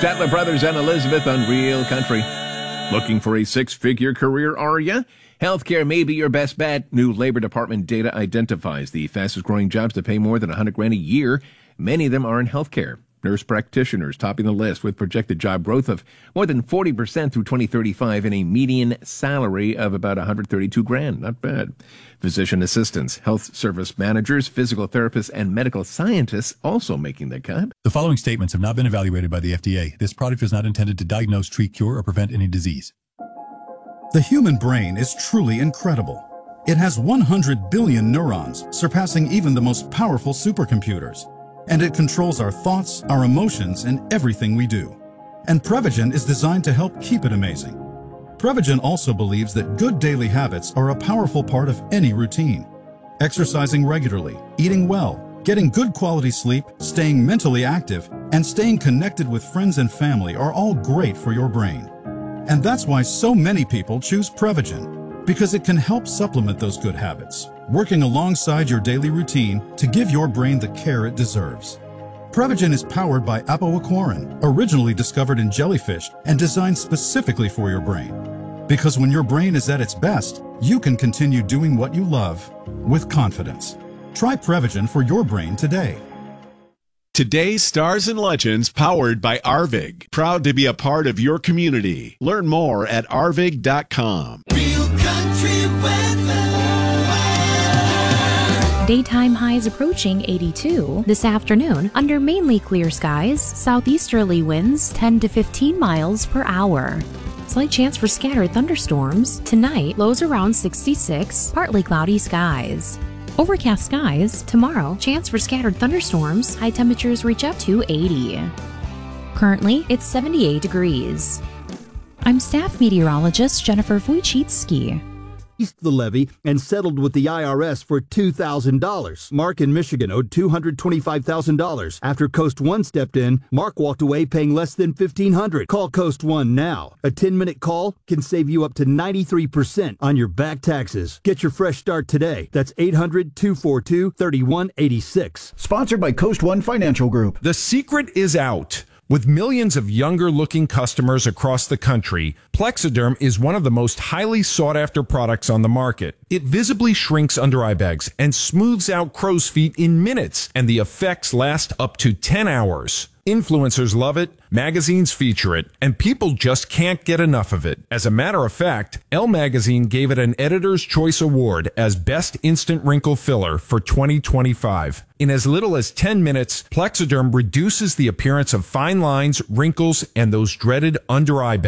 Statler Brothers and Elizabeth on Real Country. Looking for a six-figure career, are you? Healthcare may be your best bet. New Labor Department data identifies the fastest-growing jobs to pay more than $100,000 a year. Many of them are in healthcare. Nurse practitioners topping the list with projected job growth of more than 40% through 2035 and a median salary of about $132,000. Not bad. Physician assistants, health service managers, physical therapists, and medical scientists also making the cut. The following statements have not been evaluated by the FDA. This product is not intended to diagnose, treat, cure, or prevent any disease. The human brain is truly incredible. It has 100 billion neurons, surpassing even the most powerful supercomputers. And it controls our thoughts, our emotions, and everything we do. And Prevagen is designed to help keep it amazing. Prevagen also believes that good daily habits are a powerful part of any routine. Exercising regularly, eating well, getting good quality sleep, staying mentally active, and staying connected with friends and family are all great for your brain. And that's why so many people choose Prevagen, because it can help supplement those good habits, working alongside your daily routine to give your brain the care it deserves. Prevagen is powered by apoaquarin, originally discovered in jellyfish and designed specifically for your brain. Because when your brain is at its best, you can continue doing what you love with confidence. Try Prevagen for your brain today. Today's Stars and Legends powered by Arvig. Proud to be a part of your community. Learn more at arvig.com. Real country weather. Daytime highs approaching 82 this afternoon under mainly clear skies, southeasterly winds 10 to 15 miles per hour. Slight chance for scattered thunderstorms. Tonight, lows around 66, partly cloudy skies. Overcast skies. Tomorrow, chance for scattered thunderstorms. High temperatures reach up to 80. Currently, it's 78 degrees. I'm staff meteorologist Jennifer Wojcicki. The levy and settled with the IRS for $2,000. Mark in Michigan owed $225,000. After Coast One stepped in, Mark walked away paying less than $1,500. Call Coast One now. A 10-minute call can save you up to 93% on your back taxes. Get your fresh start today. That's 800-242-3186. Sponsored by Coast One Financial Group. The secret is out. With millions of younger-looking customers across the country, Plexiderm is one of the most highly sought-after products on the market. It visibly shrinks under-eye bags and smooths out crow's feet in minutes, and the effects last up to 10 hours. Influencers love it, magazines feature it, and people just can't get enough of it. As a matter of fact, Elle Magazine gave it an Editor's Choice Award as Best Instant Wrinkle Filler for 2025. In as little as 10 minutes, Plexiderm reduces the appearance of fine lines, wrinkles, and those dreaded under-eye bags.